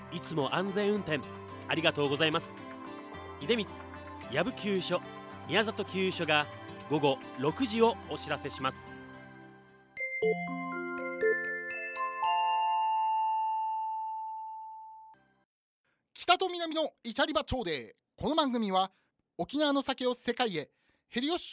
いつも安全運転ありがとうございます。出光矢部給油所宮里給油所が午後6時をお知らせします。 北と南のイチャリバ町で、この番組は沖縄の酒を世界へ、ヘリオス